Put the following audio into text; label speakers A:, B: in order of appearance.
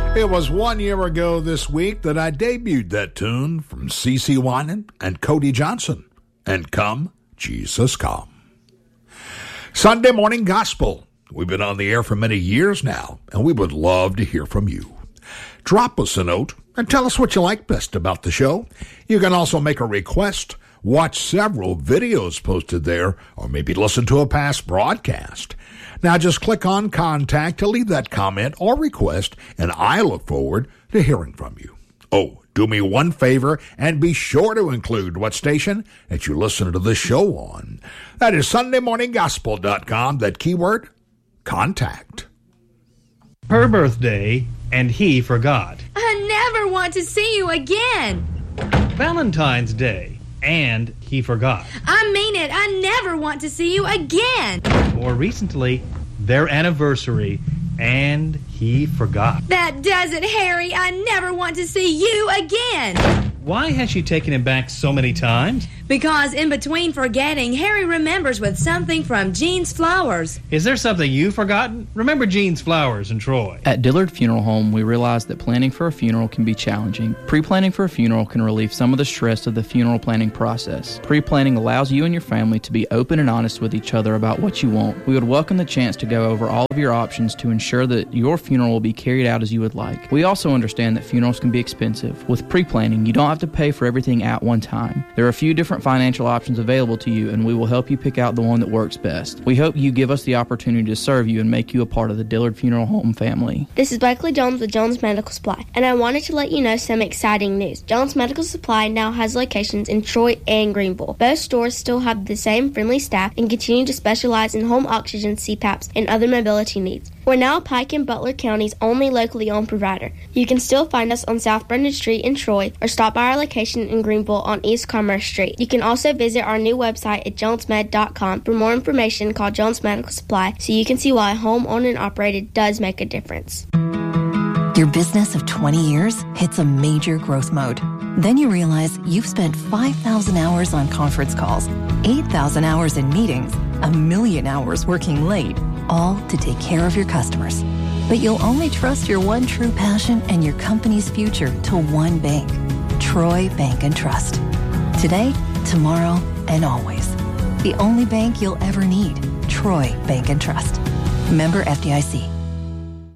A: It was 1 year ago this week that I debuted that tune from CeCe Winans and Cody Johnson. And Come, Jesus Come. Sunday Morning Gospel. We've been on the air for many years now, and we would love to hear from you. Drop us a note and tell us what you like best about the show. You can also make a request, watch several videos posted there, or maybe listen to a past broadcast. Now just click on Contact to leave that comment or request, and I look forward to hearing from you. Oh, do me one favor and be sure to include what station that you listen to this show on. That is SundayMorningGospel.com, that keyword, contact.
B: Her birthday, and he forgot.
C: I never want to see you again.
B: Valentine's Day, and he forgot.
C: I mean it. I never want to see you again.
B: More recently, their anniversary, and he forgot.
C: That does it, Harry. I never want to see you again.
B: Why has she taken him back so many times?
C: Because in between forgetting, Harry remembers with something from Jean's Flowers.
B: Is there something you've forgotten? Remember Jean's Flowers in Troy.
D: At Dillard Funeral Home, we realize that planning for a funeral can be challenging. Pre-planning for a funeral can relieve some of the stress of the funeral planning process. Pre-planning allows you and your family to be open and honest with each other about what you want. We would welcome the chance to go over all of your options to ensure that your funeral will be carried out as you would like. We also understand that funerals can be expensive. With pre-planning, you don't have to pay for everything at one time. There are a few different financial options available to you, and we will help you pick out the one that works best. We hope you give us the opportunity to serve you and make you a part of the Dillard Funeral Home family.
E: This is Blakely Jones with Jones Medical Supply, and I wanted to let you know some exciting news. Jones Medical Supply now has locations in Troy and Greenville. Both stores still have the same friendly staff and continue to specialize in home oxygen, CPAPs, and other mobility needs. We're now Pike and Butler County's only locally owned provider. You can still find us on South Brendan Street in Troy or stop by our location in Greenville on East Commerce Street. You can also visit our new website at jonesmed.com. For more information, call Jones Medical Supply so you can see why home owned and operated does make a difference.
F: Your business of 20 years hits a major growth mode. Then you realize you've spent 5,000 hours on conference calls, 8,000 hours in meetings, 1,000,000 hours working late, all to take care of your customers. But you'll only trust your one true passion and your company's future to one bank, Troy Bank and Trust. Today, tomorrow, and always. The only bank you'll ever need, Troy Bank and Trust. Member FDIC.